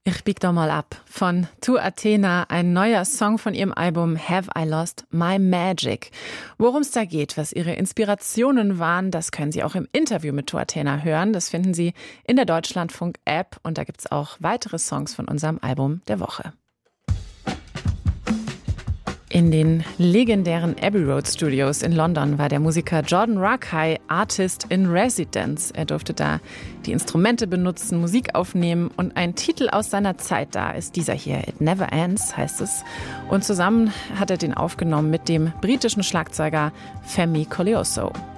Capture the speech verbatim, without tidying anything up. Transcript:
Ich bieg doch mal ab. Von To Athena, ein neuer Song von ihrem Album Have I Lost My Magic. Worum es da geht, was ihre Inspirationen waren, das können Sie auch im Interview mit To Athena hören. Das finden Sie in der Deutschlandfunk-App und da gibt's auch weitere Songs von unserem Album der Woche. In den legendären Abbey Road Studios in London war der Musiker Jordan Rakei Artist in Residence. Er durfte da die Instrumente benutzen, Musik aufnehmen und ein Titel aus seiner Zeit da ist dieser hier, It Never Ends heißt es. Und zusammen hat er den aufgenommen mit dem britischen Schlagzeuger Femi Koleoso.